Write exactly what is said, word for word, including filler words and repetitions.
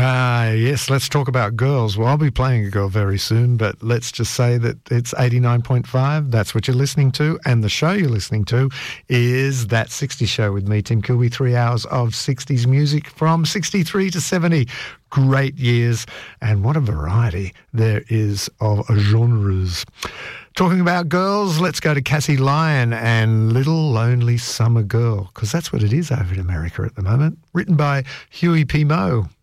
Ah, yes, let's talk about girls. Well, I'll be playing a girl very soon, but let's just say that it's eighty-nine point five. That's what you're listening to. And the show you're listening to is That sixties Show with me, Tim Kilby. Three hours of sixties music from sixty-three to seventy. Great years. And what a variety there is of genres. Talking about girls, let's go to Cassie Lyon and Little Lonely Summer Girl, because that's what it is over in America at the moment. Written by Huey P. Moe.